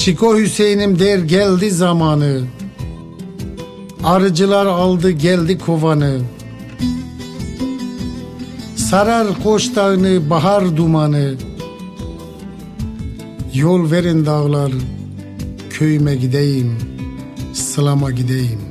Çiko Hüseyin'im der geldi zamanı. Arıcılar aldı geldi kovanı. Sarar Koç Dağı'nı bahar dumanı. Yol verin dağlar, köyüme gideyim, sılama gideyim.